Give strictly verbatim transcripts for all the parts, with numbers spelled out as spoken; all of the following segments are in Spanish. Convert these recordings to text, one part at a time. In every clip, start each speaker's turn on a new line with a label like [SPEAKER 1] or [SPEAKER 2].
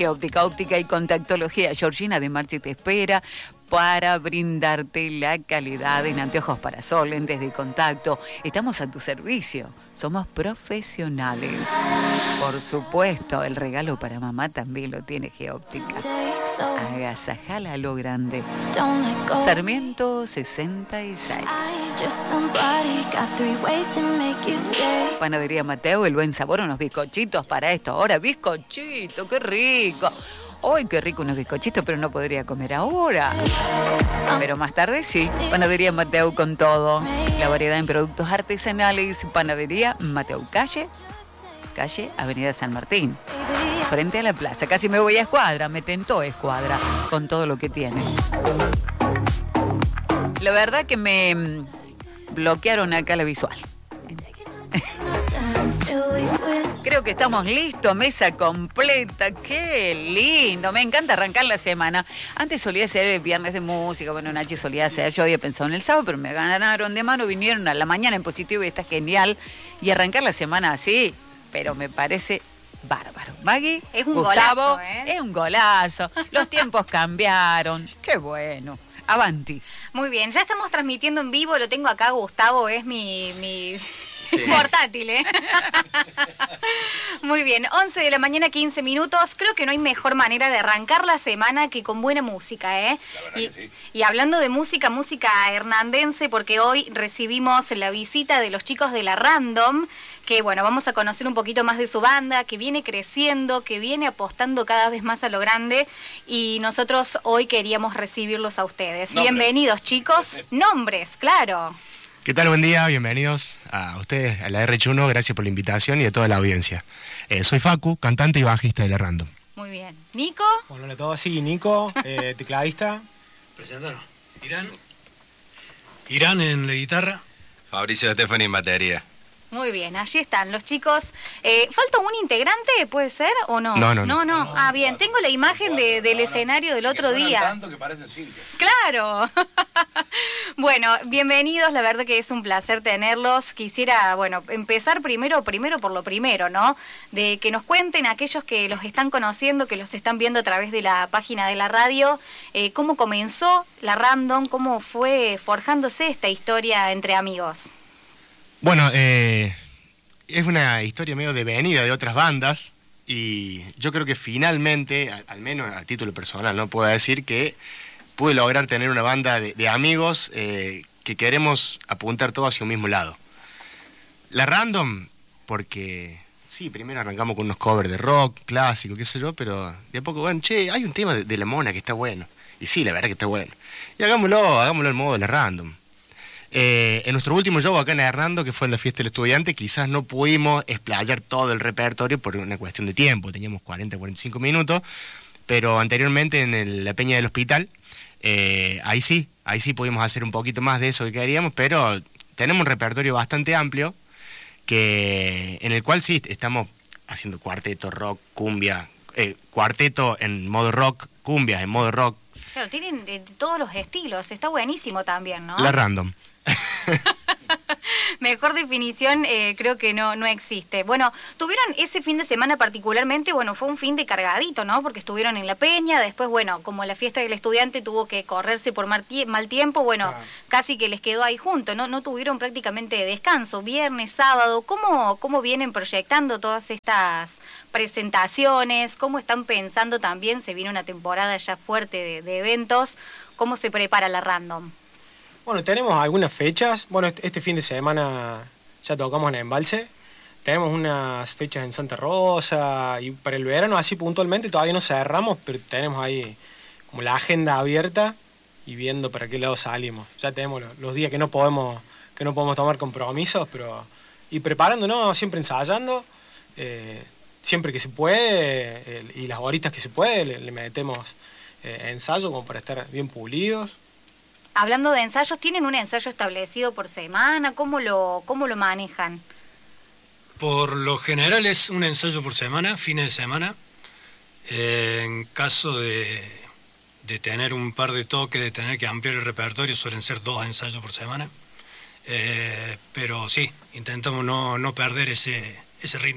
[SPEAKER 1] Geóptica, óptica y contactología. Georgina de Marchi te espera para brindarte la calidad en anteojos para sol, lentes de contacto. Estamos a tu servicio. Somos profesionales. Por supuesto, el regalo para mamá también lo tiene Geóptica. Agasajala a lo grande. Sarmiento sesenta y seis. Panadería Mateo, el buen sabor, unos bizcochitos para esto. Ahora, bizcochito, qué rico. ¡Ay, qué rico unos bizcochitos! Pero no podría comer ahora. Pero más tarde sí. Panadería Mateo con todo. La variedad en productos artesanales. Panadería Mateo, calle, calle Avenida San Martín. Frente a la plaza. Casi me voy a Escuadra. Me tentó Escuadra con todo lo que tiene. La verdad que me bloquearon acá la visual. Creo que estamos listos, mesa completa, qué lindo, me encanta arrancar la semana. Antes solía ser el viernes de música, bueno, Nachi solía hacer, yo había pensado en el sábado, pero me ganaron de mano, vinieron a la mañana en positivo y está genial. Y arrancar la semana así, pero me parece bárbaro. Maggie,
[SPEAKER 2] es un
[SPEAKER 1] Gustavo,
[SPEAKER 2] golazo, ¿eh?
[SPEAKER 1] Es un golazo, los tiempos cambiaron, qué bueno. Avanti.
[SPEAKER 2] Muy bien, ya estamos transmitiendo en vivo, lo tengo acá, Gustavo, es mi... mi... Sí. Portátil, ¿eh? Muy bien, once de la mañana, quince minutos. Creo que no hay mejor manera de arrancar la semana que con buena música, ¿eh? Y, sí. y hablando de música, música hernandense, porque hoy recibimos la visita de los chicos de La Random, que bueno, vamos a conocer un poquito más de su banda, que viene creciendo, que viene apostando cada vez más a lo grande, y nosotros hoy queríamos recibirlos a ustedes. Nombres. Bienvenidos, chicos. Nombres, claro.
[SPEAKER 3] ¿Qué tal? Buen día, bienvenidos a ustedes, a la R H uno, gracias por la invitación y a toda la audiencia. Eh, soy Facu, cantante y bajista de La Random.
[SPEAKER 2] Muy bien. ¿Nico?
[SPEAKER 4] Bueno, hola a todos, sí, Nico, eh, tecladista.
[SPEAKER 5] Presentanos. Irán. Irán en la guitarra.
[SPEAKER 6] Fabricio Estefani en batería.
[SPEAKER 2] Muy bien, allí están los chicos. Eh, ¿Falta un integrante, puede ser, o no?
[SPEAKER 3] No, no,
[SPEAKER 2] no. no, no.
[SPEAKER 3] no
[SPEAKER 2] Ah, bien, tengo la imagen de, del escenario del otro día.
[SPEAKER 6] Tanto que parecen cinco.
[SPEAKER 2] ¡Claro! Bueno, bienvenidos, la verdad que es un placer tenerlos. Quisiera, bueno, empezar primero, primero por lo primero, ¿no? De que nos cuenten aquellos que los están conociendo, que los están viendo a través de la página de la radio, eh, cómo comenzó La Random, cómo fue forjándose esta historia entre amigos.
[SPEAKER 3] Bueno, eh, es una historia medio de venida de otras bandas y yo creo que finalmente, al, al menos a título personal, no puedo decir que pude lograr tener una banda de, de amigos eh, que queremos apuntar todo hacia un mismo lado. La Random, porque sí, primero arrancamos con unos covers de rock, clásico, qué sé yo, pero de a poco, bueno, che, hay un tema de, de La Mona que está bueno. Y sí, la verdad que está bueno. Y hagámoslo, hagámoslo al modo de La Random. Eh, en nuestro último show acá en Hernando, que fue en la Fiesta del Estudiante, quizás no pudimos explayar todo el repertorio por una cuestión de tiempo, teníamos cuarenta, cuarenta y cinco minutos, pero anteriormente en el, la Peña del Hospital, eh, ahí sí, ahí sí pudimos hacer un poquito más de eso que queríamos, pero tenemos un repertorio bastante amplio, que en el cual sí, estamos haciendo cuarteto, rock, cumbia, eh, cuarteto en modo rock, cumbias en modo rock.
[SPEAKER 2] Claro, tienen de todos los estilos, está buenísimo también, ¿no?
[SPEAKER 3] La Random.
[SPEAKER 2] Mejor definición eh, creo que no, no existe. Bueno, tuvieron ese fin de semana particularmente, bueno, fue un fin de cargadito, ¿no? Porque estuvieron en La Peña, después, bueno, como la Fiesta del Estudiante tuvo que correrse por mal, tie- mal tiempo, bueno, claro, casi que les quedó ahí junto, ¿no? No tuvieron prácticamente descanso, viernes, sábado. ¿Cómo, cómo vienen proyectando todas estas presentaciones? ¿Cómo están pensando también? Se viene una temporada ya fuerte de, de eventos. ¿Cómo se prepara La Random?
[SPEAKER 4] Bueno, tenemos algunas fechas. Bueno, este, este fin de semana ya tocamos en Embalse. Tenemos unas fechas en Santa Rosa y para el verano así puntualmente todavía no cerramos, pero tenemos ahí como la agenda abierta y viendo para qué lado salimos. Ya tenemos los, los días que no podemos que no podemos tomar compromisos, pero y preparándonos, siempre ensayando, eh, siempre que se puede eh, y las horitas que se puede le, le metemos eh, ensayo como para estar bien pulidos.
[SPEAKER 2] Hablando de ensayos, ¿tienen un ensayo establecido por semana? ¿Cómo lo, cómo lo manejan?
[SPEAKER 5] Por lo general es un ensayo por semana, fines de semana. Eh, en caso de, de tener un par de toques, de tener que ampliar el repertorio, suelen ser dos ensayos por semana. Eh, pero sí, intentamos no, no perder ese, ese ritmo.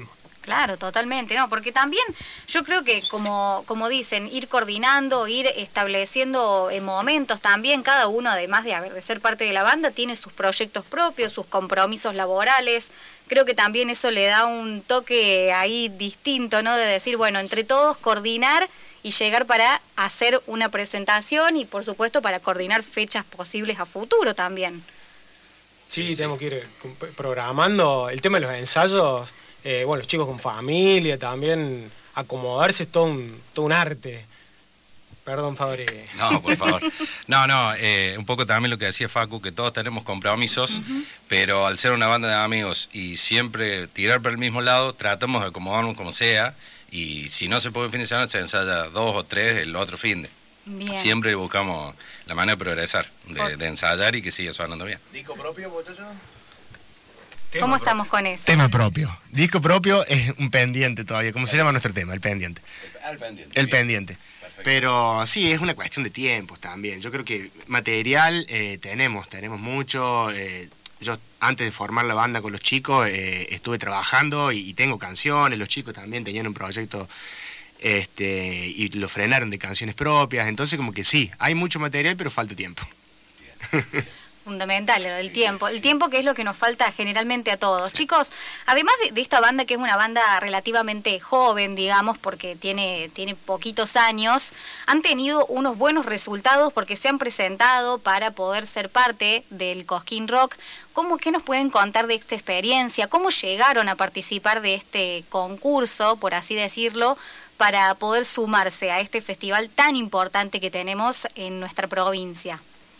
[SPEAKER 2] Claro, totalmente, ¿no? Porque también yo creo que, como, como dicen, ir coordinando, ir estableciendo eh, momentos también, cada uno, además de, haber, de ser parte de la banda, tiene sus proyectos propios, sus compromisos laborales. Creo que también eso le da un toque ahí distinto, ¿no? De decir, bueno, entre todos coordinar y llegar para hacer una presentación y, por supuesto, para coordinar fechas posibles a futuro también.
[SPEAKER 4] Sí, sí, tenemos que ir programando el tema de los ensayos. Eh, bueno, los chicos con familia también, acomodarse es todo un, todo un arte. Perdón, Fabri.
[SPEAKER 6] No, por favor. No, no, eh, un poco también lo que decía Facu, que todos tenemos compromisos, uh-huh. pero al ser una banda de amigos y siempre tirar por el mismo lado, tratamos de acomodarnos como sea, y si no se puede un fin de semana, se ensaya dos o tres el otro fin de. Bien. Siempre buscamos la manera de progresar, de, de ensayar y que siga sonando bien.
[SPEAKER 7] ¿Disco propio, muchachos?
[SPEAKER 2] ¿Cómo estamos con eso?
[SPEAKER 3] Tema propio. Disco propio es un pendiente todavía. ¿Cómo se llama nuestro tema? El pendiente.
[SPEAKER 7] El, el pendiente.
[SPEAKER 3] El bien. pendiente. Perfecto. Pero sí, es una cuestión de tiempos también. Yo creo que material eh, tenemos, tenemos mucho. Eh, yo antes de formar la banda con los chicos eh, estuve trabajando y, y tengo canciones. Los chicos también tenían un proyecto este, y lo frenaron de canciones propias. Entonces como que sí, hay mucho material, pero falta tiempo.
[SPEAKER 2] Bien. Fundamental, lo del tiempo. El tiempo que es lo que nos falta generalmente a todos. Chicos, además de, de esta banda, que es una banda relativamente joven, digamos, porque tiene, tiene poquitos años, han tenido unos buenos resultados porque se han presentado para poder ser parte del Cosquín Rock. ¿Cómo, qué nos pueden contar de esta experiencia? ¿Cómo llegaron a participar de este concurso, por así decirlo, para poder sumarse a este festival tan importante que tenemos en nuestra provincia?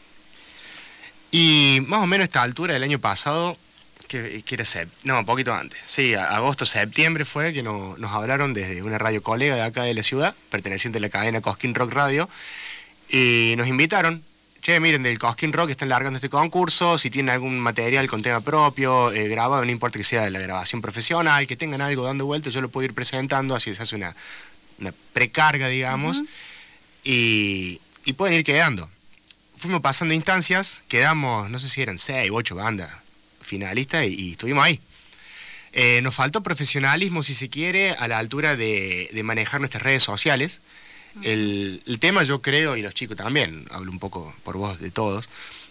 [SPEAKER 3] Y más o menos a esta altura del año pasado, que, que era sep- no, un poquito antes, sí, a, agosto, septiembre fue que no, nos hablaron desde una radio colega de acá de la ciudad, perteneciente a la cadena Cosquín Rock Radio, y nos invitaron. Che, miren, del Cosquín Rock están largando este concurso, si tienen algún material con tema propio, eh, grabado, no importa que sea de la grabación profesional, que tengan algo dando vueltas, yo lo puedo ir presentando, así se hace una, una precarga, digamos, uh-huh. y, y pueden ir quedando. Fuimos pasando instancias, quedamos, no sé si eran seis u ocho bandas finalistas y, y estuvimos ahí. Eh, nos faltó profesionalismo, si se quiere, a la altura de, de manejar nuestras redes sociales. Uh-huh. El, el tema, yo creo, y los chicos también, hablo un poco por voz de todos,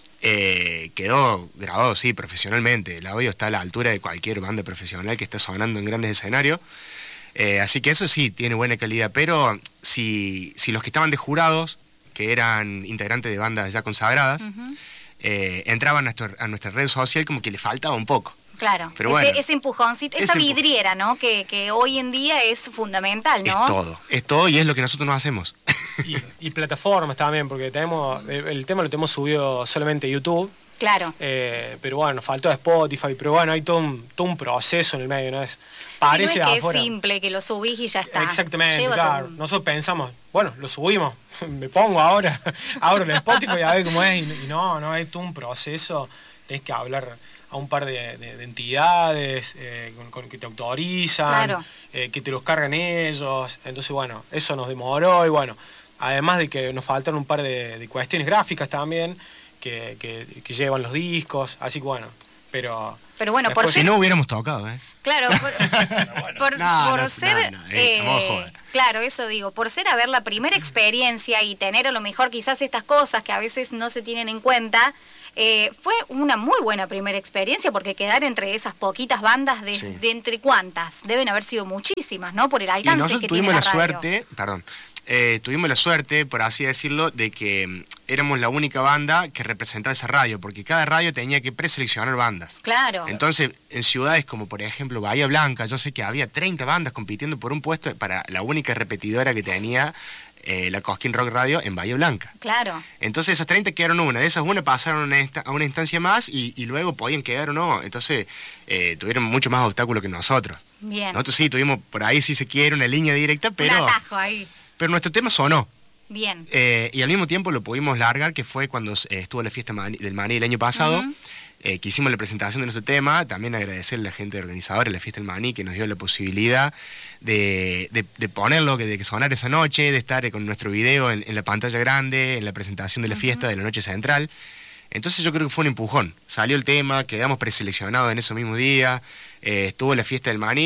[SPEAKER 3] eh, quedó grabado, sí, profesionalmente. El audio está a la altura de cualquier banda profesional que está sonando en grandes escenarios. Eh, así que eso sí, tiene buena calidad, pero si, si los que estaban de jurados, que eran integrantes de bandas ya consagradas, uh-huh. eh, entraban a, nuestro, a nuestra red social como que le faltaba un poco.
[SPEAKER 2] Claro,
[SPEAKER 3] pero
[SPEAKER 2] ese,
[SPEAKER 3] bueno,
[SPEAKER 2] ese empujoncito, esa
[SPEAKER 3] empuj-
[SPEAKER 2] vidriera, ¿no? Que, que hoy en día es fundamental, ¿no?
[SPEAKER 3] Es todo, es todo y es lo que nosotros nos hacemos.
[SPEAKER 4] Y, y plataformas también, porque tenemos el, el tema lo tenemos subido solamente a YouTube.
[SPEAKER 2] Claro.
[SPEAKER 4] Eh, pero bueno, nos faltó Spotify, pero bueno, hay todo un, todo un proceso en el medio, ¿no? Es, parece
[SPEAKER 2] sí, no es que
[SPEAKER 4] afuera.
[SPEAKER 2] Es simple, que lo subís y ya está.
[SPEAKER 4] Exactamente,
[SPEAKER 2] Lleva
[SPEAKER 4] claro.
[SPEAKER 2] todo...
[SPEAKER 4] Nosotros pensamos, bueno, lo subimos, me pongo ahora, abro el Spotify a ver cómo es, y, y no, no, es todo un proceso, tenés que hablar a un par de, de, de entidades eh, con, con, que te autorizan,
[SPEAKER 2] claro.
[SPEAKER 4] eh, que te los cargan ellos, entonces bueno, eso nos demoró y bueno, además de que nos faltan un par de, de cuestiones gráficas también, Que, que, que llevan los discos, así que bueno, pero...
[SPEAKER 2] Pero bueno,
[SPEAKER 3] después,
[SPEAKER 2] por ser...
[SPEAKER 3] Si no hubiéramos tocado, ¿eh?
[SPEAKER 2] Claro, por,
[SPEAKER 7] bueno.
[SPEAKER 2] por,
[SPEAKER 3] no,
[SPEAKER 2] por
[SPEAKER 3] no,
[SPEAKER 2] ser...
[SPEAKER 3] no, no, eh,
[SPEAKER 2] eh, claro, eso digo, por ser a ver la primera experiencia y tener a lo mejor quizás estas cosas que a veces no se tienen en cuenta, eh, fue una muy buena primera experiencia porque quedar entre esas poquitas bandas de,
[SPEAKER 3] sí.
[SPEAKER 2] de entre cuántas, deben haber sido muchísimas, ¿no? Por el
[SPEAKER 3] Y
[SPEAKER 2] alcance
[SPEAKER 3] nosotros
[SPEAKER 2] que
[SPEAKER 3] tuvimos
[SPEAKER 2] tiene
[SPEAKER 3] la,
[SPEAKER 2] la radio.
[SPEAKER 3] suerte, perdón, eh, tuvimos la suerte, por así decirlo, de que éramos la única banda que representaba esa radio, porque cada radio tenía que preseleccionar bandas.
[SPEAKER 2] Claro.
[SPEAKER 3] Entonces, en ciudades como por ejemplo Bahía Blanca, yo sé que había treinta bandas compitiendo por un puesto para la única repetidora que tenía eh, la Cosquín Rock Radio en Bahía Blanca.
[SPEAKER 2] Claro.
[SPEAKER 3] Entonces esas treinta quedaron una, de esas una pasaron a, esta, a una instancia más y, y luego podían quedar o no. Entonces eh, tuvieron mucho más obstáculos que nosotros.
[SPEAKER 2] Bien.
[SPEAKER 3] Nosotros sí tuvimos por ahí, si se quiere, una línea directa, pero...
[SPEAKER 2] Un atajo ahí.
[SPEAKER 3] Pero nuestro tema sonó.
[SPEAKER 2] Bien.
[SPEAKER 3] Eh, y al mismo tiempo lo pudimos largar, que fue cuando eh, estuvo la fiesta Mani, del Maní el año pasado, uh-huh. eh, que hicimos la presentación de nuestro tema. También agradecer a la gente organizadora de la fiesta del Maní que nos dio la posibilidad de, de, de ponerlo, de que sonar esa noche, de estar con nuestro video en, en la pantalla grande, en la presentación de la uh-huh. fiesta de la noche central. Entonces yo creo que fue un empujón. Salió el tema, quedamos preseleccionados en ese mismo día, eh, estuvo la fiesta del Maní.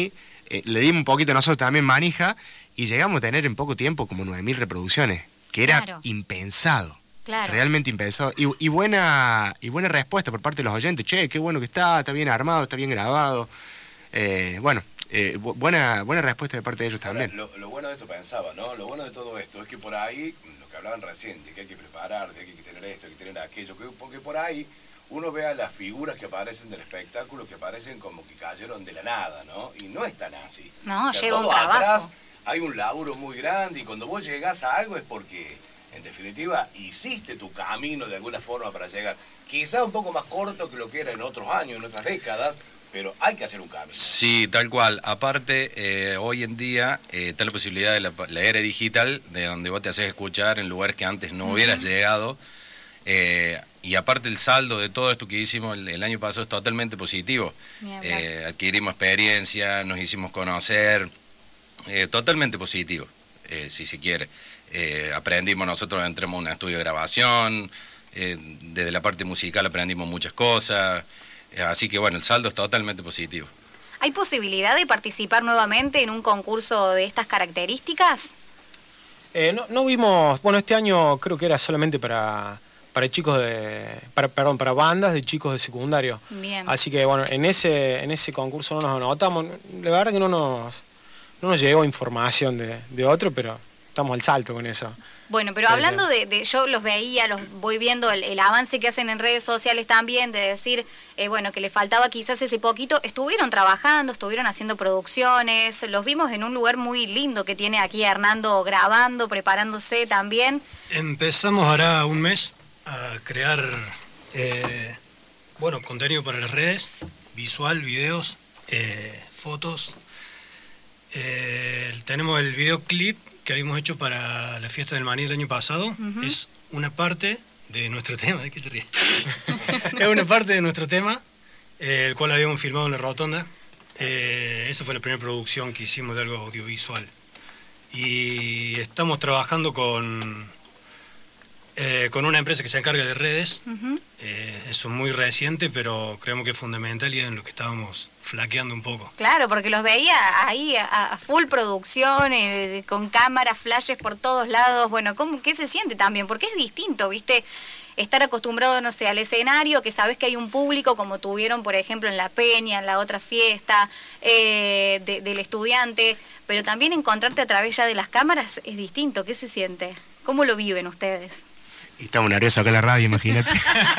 [SPEAKER 3] eh, le dimos un poquito nosotros también manija y llegamos a tener en poco tiempo como nueve mil reproducciones, que era
[SPEAKER 2] Claro.
[SPEAKER 3] impensado.
[SPEAKER 2] Claro.
[SPEAKER 3] Realmente impensado. Y, y, buena, y buena respuesta por parte de los oyentes. Che, qué bueno que está, está bien armado, está bien grabado. Eh, bueno, eh, bu- buena, buena respuesta de parte de ellos
[SPEAKER 7] Ahora,
[SPEAKER 3] también.
[SPEAKER 7] lo, lo bueno de esto pensaba, ¿no? Lo bueno de todo esto es que por ahí, lo que hablaban recién, de que hay que preparar, de que hay que tener esto, hay que tener aquello, que, porque por ahí uno ve a las figuras que aparecen del espectáculo que parecen como que cayeron de la nada, ¿no? Y no es tan así.
[SPEAKER 2] No, lleva un
[SPEAKER 7] todo
[SPEAKER 2] trabajo.
[SPEAKER 7] atrás hay un laburo muy grande y cuando vos llegás a algo es porque, en definitiva, hiciste tu camino de alguna forma para llegar. Quizá un poco más corto que lo que era en otros años, en otras décadas, pero hay que hacer un cambio.
[SPEAKER 6] Sí, tal cual. Aparte, eh, hoy en día eh, está la posibilidad de la, la era digital, de donde vos te haces escuchar en lugares que antes no hubieras llegado. Eh, y aparte el saldo de todo esto que hicimos el, el año pasado es totalmente positivo.
[SPEAKER 2] Ni hablar.
[SPEAKER 6] Eh, adquirimos experiencia, nos hicimos conocer, eh, totalmente positivo, eh, si se quiere. Eh, aprendimos, nosotros entramos a un estudio de grabación, eh, desde la parte musical aprendimos muchas cosas, eh, así que bueno, el saldo es totalmente positivo.
[SPEAKER 2] ¿Hay posibilidad de participar nuevamente en un concurso de estas características?
[SPEAKER 4] Eh, no, no vimos, bueno, este año creo que era solamente para, para chicos de, para, perdón, para bandas de chicos de secundario.
[SPEAKER 2] Bien.
[SPEAKER 4] Así que bueno, en ese, en ese concurso no nos anotamos. La verdad que no nos, no nos llegó información de, de otro, pero estamos al salto con eso.
[SPEAKER 2] Bueno, pero
[SPEAKER 4] Sí,
[SPEAKER 2] hablando
[SPEAKER 4] sí.
[SPEAKER 2] de, de, yo los veía, los voy viendo el, el avance que hacen en redes sociales también, de decir, eh, bueno, que le faltaba quizás ese poquito. Estuvieron trabajando, estuvieron haciendo producciones, los vimos en un lugar muy lindo que tiene aquí Hernando grabando, preparándose también.
[SPEAKER 5] Empezamos hará un mes a crear, eh, bueno, contenido para las redes, visual, videos, eh, fotos. Eh, tenemos el videoclip que habíamos hecho para la fiesta del maní del año pasado.
[SPEAKER 2] Ujú.
[SPEAKER 5] Es una parte de nuestro tema. ¿De qué se ríe? Es una parte de nuestro tema, eh, el cual habíamos filmado en la Rotonda. Eh, esa fue la primera producción que hicimos de algo audiovisual. Y estamos trabajando con, eh, con una empresa que se encarga de redes.
[SPEAKER 2] Ujú.
[SPEAKER 5] Eh, eso es muy reciente, pero creemos que es fundamental y es en lo que estábamos flaqueando un poco.
[SPEAKER 2] Claro, porque los veía ahí a, a full producción, eh, con cámaras, flashes por todos lados. Bueno, ¿cómo, ¿qué se siente también? Porque es distinto, ¿viste? Estar acostumbrado, no sé, al escenario, que sabes que hay un público, como tuvieron, por ejemplo, en La Peña, en la otra fiesta, eh, de- del estudiante, pero también encontrarte a través ya de las cámaras es distinto. ¿Qué se siente? ¿Cómo lo viven ustedes?
[SPEAKER 3] Y estamos nerviosos acá en la radio, imagínate.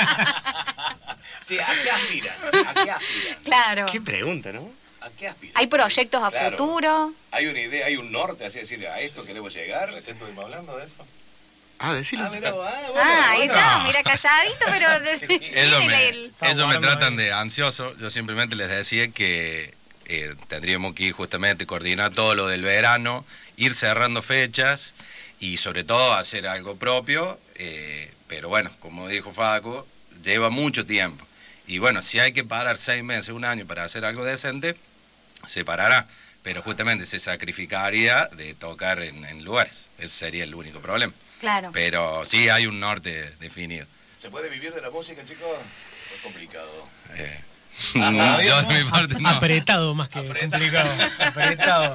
[SPEAKER 7] Sí, ¿a qué aspiran? ¿A qué aspiran?
[SPEAKER 2] Claro.
[SPEAKER 3] Qué pregunta, ¿no?
[SPEAKER 7] ¿A qué aspiran?
[SPEAKER 2] ¿Hay proyectos a
[SPEAKER 7] Claro.
[SPEAKER 2] futuro?
[SPEAKER 7] ¿Hay una idea, hay un norte, así decir, a esto queremos llegar?
[SPEAKER 8] Recién estuvimos hablando de eso.
[SPEAKER 3] Ah, decilo.
[SPEAKER 7] Ah, mira, ah, bueno,
[SPEAKER 2] Ah, ahí
[SPEAKER 7] bueno.
[SPEAKER 2] está, mira, calladito, pero...
[SPEAKER 6] Ellos me,
[SPEAKER 2] el-
[SPEAKER 6] ellos me
[SPEAKER 4] guardando
[SPEAKER 6] tratan
[SPEAKER 4] ahí.
[SPEAKER 6] de ansioso. Yo simplemente les decía que eh, tendríamos que ir justamente coordinar todo lo del verano, ir cerrando fechas y sobre todo hacer algo propio. eh, pero bueno, como dijo Facu, lleva mucho tiempo. Y bueno, si hay que parar seis meses, un año para hacer algo decente, se parará. Pero justamente se sacrificaría de tocar en, en lugares. Ese sería el único problema.
[SPEAKER 2] Claro.
[SPEAKER 6] Pero sí hay un norte definido.
[SPEAKER 7] ¿Se puede vivir de la música, chicos? Es complicado.
[SPEAKER 6] Eh,
[SPEAKER 7] Ah,
[SPEAKER 6] yo de mi parte no.
[SPEAKER 4] Apretado más que complicado. Apretado.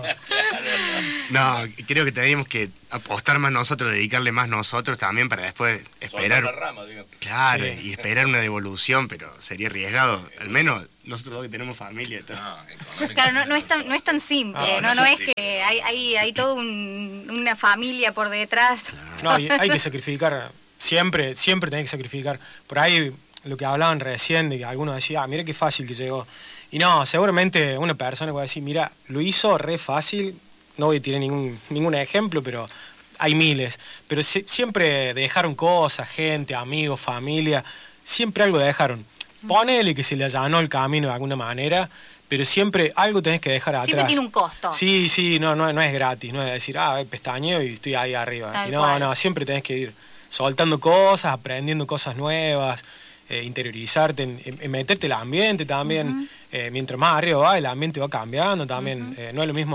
[SPEAKER 3] No, creo que tendríamos que apostar más nosotros, dedicarle más nosotros también para después
[SPEAKER 7] Soltar la
[SPEAKER 3] esperar.
[SPEAKER 7] rama, digamos.
[SPEAKER 3] Claro,
[SPEAKER 4] Sí.
[SPEAKER 3] y esperar una devolución, pero sería arriesgado. Al menos nosotros dos que tenemos familia y todo.
[SPEAKER 6] No, económicamente
[SPEAKER 2] Claro, no, no es tan, no es tan simple,
[SPEAKER 4] Ah,
[SPEAKER 2] no,
[SPEAKER 4] no
[SPEAKER 2] no
[SPEAKER 7] es
[SPEAKER 2] es
[SPEAKER 7] simple.
[SPEAKER 2] que hay, hay, hay toda un- una familia por detrás.
[SPEAKER 4] No, y hay que sacrificar, siempre, siempre tenés que sacrificar. Por ahí lo que hablaban recién, de que algunos decían, ah, mira qué fácil que llegó. Y no, seguramente una persona que va a decir, mira, lo hizo re fácil, no voy a tirar ningún, ningún ejemplo, pero hay miles. Pero si- siempre dejaron cosas, gente, amigos, familia, siempre algo dejaron. Ponele que se le allanó el camino de alguna manera, pero siempre algo tenés que dejar atrás.
[SPEAKER 2] Siempre tiene un costo.
[SPEAKER 4] Sí, sí, no, no, no es gratis, no es decir, ah, pestañeo y estoy ahí arriba.
[SPEAKER 2] Tal
[SPEAKER 4] Y no,
[SPEAKER 2] cual.
[SPEAKER 4] no, siempre tenés que ir soltando cosas, aprendiendo cosas nuevas, eh, interiorizarte, en, en- en meterte el ambiente también. Eh, mientras más arriba va, el ambiente va cambiando también. Eh, no es lo mismo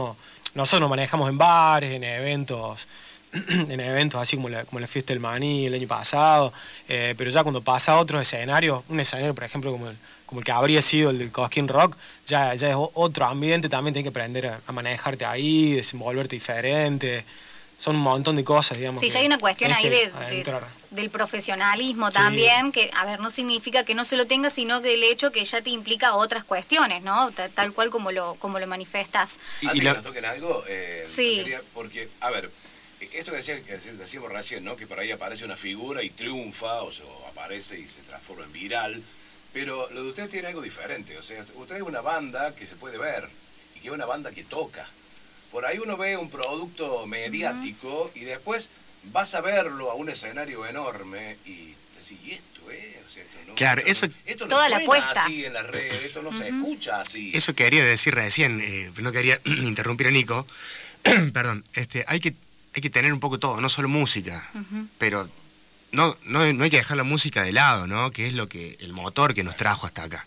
[SPEAKER 4] nosotros nos manejamos en bares, en eventos, en eventos así como la, como la fiesta del maní el año pasado, eh, pero ya cuando pasa a otros escenarios, un escenario por ejemplo como el, como el que habría sido el del Cosquín Rock, ya, ya es otro ambiente, también tienes que aprender a, a manejarte ahí, desenvolverte diferente. Son un montón de cosas, digamos.
[SPEAKER 2] Sí, ya hay una cuestión ahí de, de,
[SPEAKER 4] entrar.
[SPEAKER 2] del profesionalismo
[SPEAKER 4] Sí.
[SPEAKER 2] también, que, a ver, no significa que no se lo tenga, sino que el hecho que ya te implica otras cuestiones, ¿no? Tal, tal cual como lo como lo manifestas.
[SPEAKER 3] Y-
[SPEAKER 7] Antes
[SPEAKER 3] y
[SPEAKER 7] que
[SPEAKER 3] la-
[SPEAKER 7] nos toquen algo, eh,
[SPEAKER 2] Sí.
[SPEAKER 7] quería- porque, a ver, esto que, decía, que decíamos recién, ¿no? Que por ahí aparece una figura y triunfa, o, sea, o aparece y se transforma en viral, pero lo de ustedes tiene algo diferente, o sea, ustedes es una banda que se puede ver, y que es una banda que toca. Por ahí uno ve un producto mediático uh-huh. y después vas a verlo a un escenario enorme y decís, ¿y esto es? O sea, esto no,
[SPEAKER 3] Claro,
[SPEAKER 7] esto
[SPEAKER 3] eso-
[SPEAKER 7] no, esto no
[SPEAKER 2] Toda la
[SPEAKER 7] suena
[SPEAKER 2] apuesta.
[SPEAKER 7] así en las redes, esto no uh-huh. se escucha así.
[SPEAKER 3] Eso quería decir recién, eh, no quería interrumpir a Nico. Perdón, este, hay que, hay que tener un poco todo, no solo música,
[SPEAKER 2] Ujú.
[SPEAKER 3] pero no, no, no hay que dejar la música de lado, ¿no? Que es lo que, el motor que nos trajo hasta acá.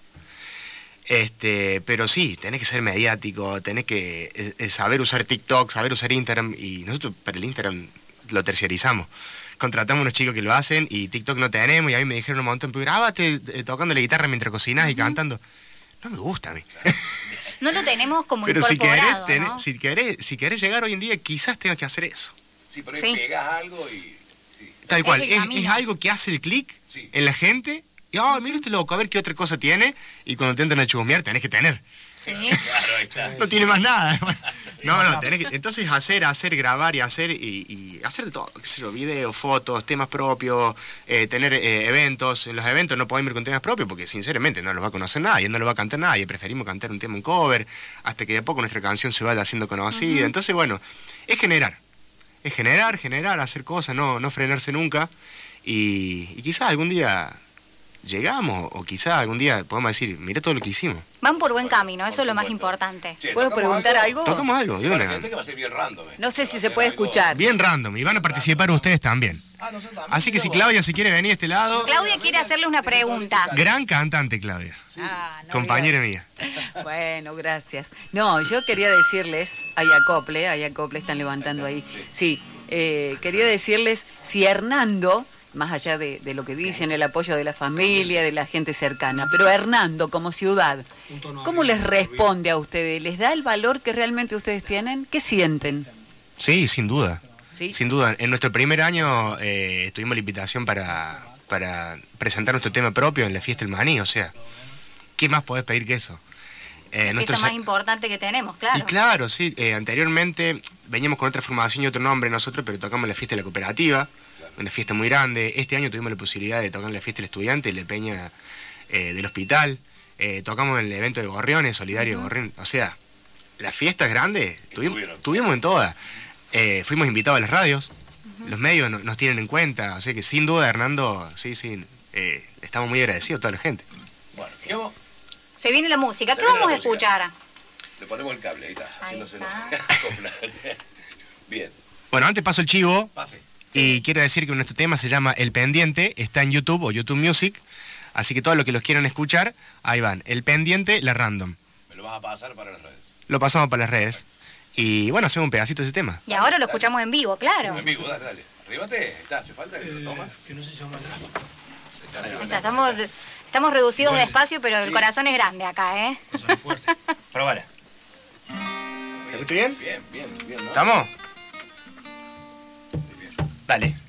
[SPEAKER 3] Este, pero sí, tenés que ser mediático, tenés que eh, eh, saber usar TikTok, saber usar Instagram, y nosotros para el Instagram lo terciarizamos. Contratamos unos chicos que lo hacen y TikTok no tenemos, y a mí me dijeron un montón, pero grábate eh, tocando la guitarra mientras cocinás y cantando. No me gusta a mí.
[SPEAKER 2] No lo tenemos como
[SPEAKER 3] Pero si querés,
[SPEAKER 2] incorporado,
[SPEAKER 3] tenés-
[SPEAKER 2] ¿no?
[SPEAKER 3] si, querés, si querés llegar hoy en día, quizás tengas que hacer eso.
[SPEAKER 7] Sí, pero ahí
[SPEAKER 2] Sí.
[SPEAKER 7] pegas algo y... Sí.
[SPEAKER 3] Tal
[SPEAKER 2] Es
[SPEAKER 3] cual,
[SPEAKER 2] el
[SPEAKER 3] es,
[SPEAKER 2] camino.
[SPEAKER 3] es algo que hace el clic
[SPEAKER 7] Sí.
[SPEAKER 3] en la gente. Y, ah, mira este loco, a ver qué otra cosa tiene. Y cuando te entran a chusmear, tenés que tener.
[SPEAKER 2] Sí.
[SPEAKER 7] Claro, ahí está.
[SPEAKER 3] No tiene más nada. No, no, tenés que, entonces hacer, hacer, grabar y hacer, y, y hacer de todo. Qué sé yo, videos, fotos, temas propios, eh, tener eh, eventos. En los eventos no podemos ir con temas propios porque sinceramente no los va a conocer nadie, no lo va a cantar nadie. Preferimos cantar un tema en cover hasta que de a poco nuestra canción se vaya haciendo conocida.
[SPEAKER 2] Ujú.
[SPEAKER 3] Entonces, bueno, es generar. Es generar, generar, hacer cosas, no, no frenarse nunca. Y, y quizás algún día llegamos, o quizás algún día podemos decir, mira todo lo que hicimos.
[SPEAKER 2] Van por buen camino, eso
[SPEAKER 7] Por
[SPEAKER 2] es lo más
[SPEAKER 7] supuesto.
[SPEAKER 2] importante.
[SPEAKER 7] Che,
[SPEAKER 1] ¿Puedo
[SPEAKER 7] ¿tocamos
[SPEAKER 1] preguntar algo?
[SPEAKER 3] Tocamos algo,
[SPEAKER 7] Sí,
[SPEAKER 3] de
[SPEAKER 7] para
[SPEAKER 3] una.
[SPEAKER 7] la gente que va a ser bien random. eh.
[SPEAKER 1] No sé si
[SPEAKER 7] Va a
[SPEAKER 1] se
[SPEAKER 7] ser
[SPEAKER 1] puede
[SPEAKER 7] algo-
[SPEAKER 1] escuchar.
[SPEAKER 3] Bien random, y van a participar ustedes también.
[SPEAKER 7] Ah, nosotros también.
[SPEAKER 3] Así que si
[SPEAKER 7] Mira vos.
[SPEAKER 3] Claudia se quiere venir a este lado,
[SPEAKER 2] Claudia quiere hacerle una pregunta.
[SPEAKER 3] gran cantante Claudia,
[SPEAKER 1] Ah, no
[SPEAKER 3] compañera
[SPEAKER 1] digas.
[SPEAKER 3] mía.
[SPEAKER 1] Bueno, gracias. No, yo quería decirles, hay acople, hay acople, están levantando ahí. Sí, eh, quería decirles si Hernando, más allá de, de lo que dicen, el apoyo de la familia, de la gente cercana, pero Hernando como ciudad, ¿cómo les responde a ustedes? ¿Les da el valor que realmente ustedes tienen? ¿Qué sienten?
[SPEAKER 3] Sí, sin duda.
[SPEAKER 1] ¿Sí?
[SPEAKER 3] Sin duda. En nuestro primer año eh, tuvimos la invitación para, para presentar nuestro tema propio en la fiesta del maní, o sea, ¿qué más podés pedir que eso? Eh,
[SPEAKER 2] La
[SPEAKER 3] nuestro
[SPEAKER 2] fiesta más
[SPEAKER 3] sa-
[SPEAKER 2] importante que tenemos, claro.
[SPEAKER 3] Y claro, sí, eh, anteriormente veníamos con otra formación y otro nombre nosotros, pero tocamos en la fiesta de la cooperativa, una fiesta muy grande. Este año tuvimos la posibilidad de tocar en la fiesta del estudiante, en la peña eh, del hospital. Eh, tocamos en el evento de Gorriones, Solidario de Gorrión. O sea, las fiestas grandes tuvimos,
[SPEAKER 7] Estuvieron.
[SPEAKER 3] tuvimos en todas. Eh, fuimos invitados a las radios, los medios no- nos tienen en cuenta. O sea que sin duda, Hernando, sí, sí, eh, estamos muy agradecidos a toda la gente.
[SPEAKER 7] Bueno, ¿qué vamos?
[SPEAKER 2] Se viene la música.
[SPEAKER 7] Se
[SPEAKER 2] ¿Qué
[SPEAKER 7] viene
[SPEAKER 2] vamos
[SPEAKER 7] la
[SPEAKER 2] a
[SPEAKER 7] música.
[SPEAKER 2] escuchar?
[SPEAKER 7] Le ponemos el cable, ahí está. Así
[SPEAKER 2] Ahí
[SPEAKER 7] no se nos
[SPEAKER 2] está.
[SPEAKER 7] acopla. Bien,
[SPEAKER 3] Bueno, antes paso el chivo.
[SPEAKER 7] pase.
[SPEAKER 3] Y quiero decir que nuestro tema se llama El Pendiente, está en YouTube o YouTube Music, así que todos los que los quieran escuchar, ahí van, El Pendiente, la Random.
[SPEAKER 7] Me lo vas a pasar para las redes.
[SPEAKER 3] Lo pasamos para las redes. Y bueno, hacemos un pedacito de ese tema.
[SPEAKER 2] Y ahora lo escuchamos en vivo, claro.
[SPEAKER 7] En vivo, dale, dale. Arríbate, está, hace falta que lo toma.
[SPEAKER 5] Que no se llama nada.
[SPEAKER 2] Ahí está, Estamos, estamos reducidos de espacio, pero el corazón es grande acá, ¿eh?
[SPEAKER 5] Cosa fuerte.
[SPEAKER 3] Probala. ¿Se escucha bien?
[SPEAKER 7] Bien, bien, bien, ¿no?
[SPEAKER 3] ¿Estamos?
[SPEAKER 7] Bien.
[SPEAKER 3] Dale.